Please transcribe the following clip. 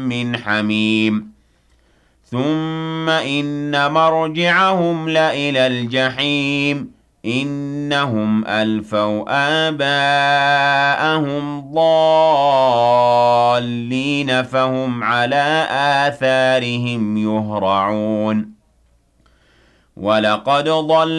من حميم ثم إن مرجعهم لإلى الجحيم إنهم ألفوا آباءهم ضالين فهم على آثارهم يهرعون ولقد ضل